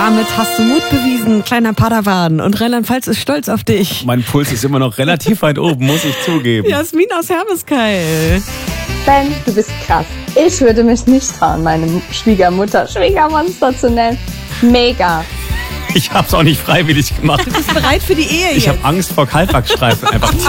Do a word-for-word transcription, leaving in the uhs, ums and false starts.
Damit hast du Mut bewiesen, kleiner Padawan. Und Rheinland-Pfalz ist stolz auf dich. Mein Puls ist immer noch relativ weit oben, muss ich zugeben. Jasmin aus Hermeskeil. Ben, du bist krass. Ich würde mich nicht trauen, meine Schwiegermutter Schwiegermonster zu nennen. Mega. Ich hab's auch nicht freiwillig gemacht. Du bist bereit für die Ehe Ich jetzt. habe Angst vor Kaltwachsstreifen. Einfach